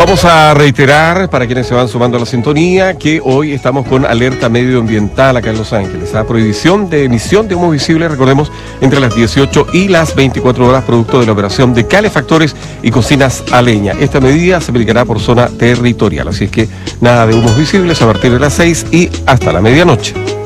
Vamos a reiterar, para quienes se van sumando a la sintonía, que hoy estamos con alerta medioambiental acá en Los Ángeles. Prohibición de emisión de humos visibles, recordemos, entre las 18 y las 24 horas, producto de la operación de calefactores y cocinas a leña. Esta medida se aplicará por zona territorial, así es que nada de humos visibles a partir de las 6 y hasta la medianoche.